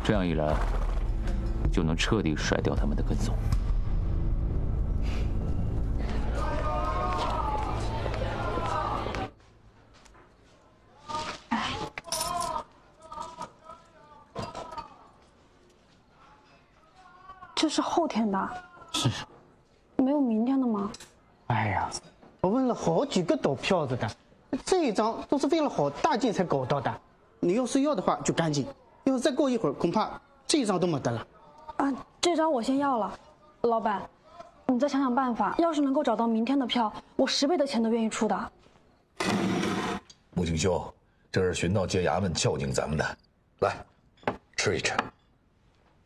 这样一来，就能彻底甩掉他们的跟踪。 这是后天的， 是， 没有明天的吗？ 哎呀，我问了好几个倒票子的，这一张都是费了好大劲才搞到的。你要是要的话就赶紧，要是再过一会儿，恐怕这一张都没得了。 啊，这张我先要了。老板，你再想想办法，要是能够找到明天的票，我10倍的钱都愿意出的。 穆敬修，这是巡道街衙门孝敬咱们的，来，吃一吃。